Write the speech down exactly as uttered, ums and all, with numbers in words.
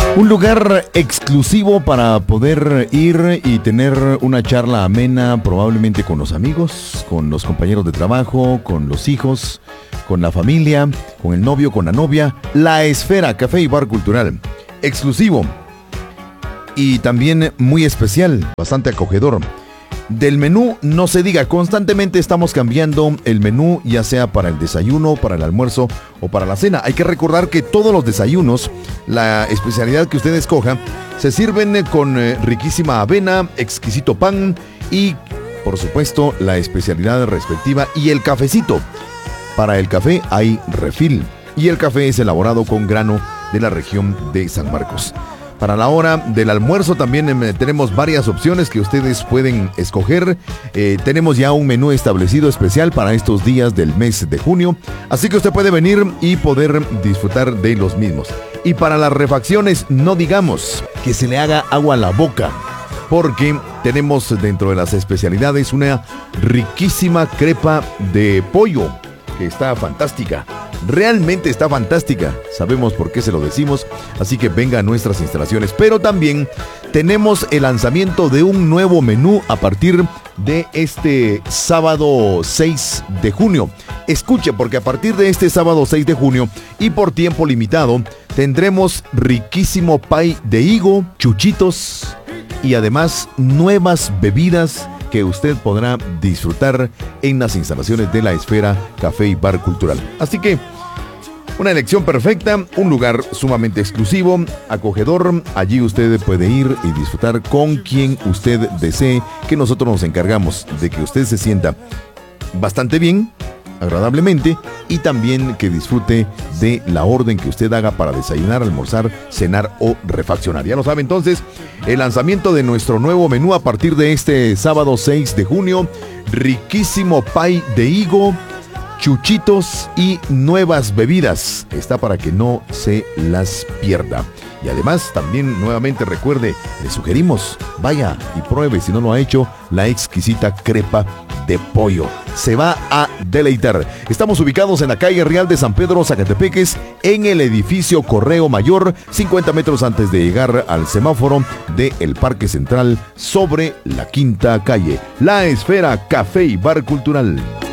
Un lugar exclusivo para poder ir y tener una charla amena, probablemente con los amigos, con los compañeros de trabajo, con los hijos, con la familia, con el novio, con la novia. La Esfera, café y bar cultural. Exclusivo y también muy especial, bastante acogedor. Del menú no se diga, constantemente estamos cambiando el menú, ya sea para el desayuno, para el almuerzo o para la cena. Hay que recordar que todos los desayunos, la especialidad que usted escoja, se sirven con eh, riquísima avena, exquisito pan y, por supuesto, la especialidad respectiva y el cafecito. Para el café hay refil y el café es elaborado con grano de la región de San Marcos. Para la hora del almuerzo también eh, tenemos varias opciones que ustedes pueden escoger. Eh, tenemos ya un menú establecido especial para estos días del mes de junio. Así que usted puede venir y poder disfrutar de los mismos. Y para las refacciones, no digamos que se le haga agua a la boca, porque tenemos dentro de las especialidades una riquísima crepa de pollo que está fantástica. Realmente está fantástica. Sabemos por qué se lo decimos, así que venga a nuestras instalaciones. Pero también tenemos el lanzamiento de un nuevo menú a partir de este sábado seis de junio. Escuche, porque a partir de este sábado seis de junio y por tiempo limitado, tendremos riquísimo pay de higo, chuchitos y además nuevas bebidas que usted podrá disfrutar en las instalaciones de La Esfera Café y Bar Cultural. Así que, una elección perfecta, un lugar sumamente exclusivo, acogedor. Allí usted puede ir y disfrutar con quien usted desee, que nosotros nos encargamos de que usted se sienta bastante bien, agradablemente, y también que disfrute de la orden que usted haga para desayunar, almorzar, cenar o refaccionar. Ya lo sabe entonces, el lanzamiento de nuestro nuevo menú a partir de este sábado seis de junio, riquísimo pay de higo, chuchitos y nuevas bebidas. Está para que no se las pierda. Y además también nuevamente recuerde, le sugerimos, vaya y pruebe, si no lo ha hecho, la exquisita crepa de pollo. Se va a deleitar. Estamos ubicados en la calle Real de San Pedro, Zacatepeques, en el edificio Correo Mayor, cincuenta metros antes de llegar al semáforo del Parque Central, sobre la Quinta Calle. La Esfera Café y Bar Cultural.